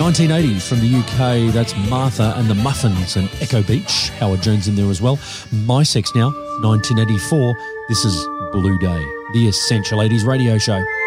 1980 from the UK, that's Martha and the Muffins and Echo Beach. Howard Jones in there as well. My Sex now, 1984. This is Blue Day, the Essential 80s radio show.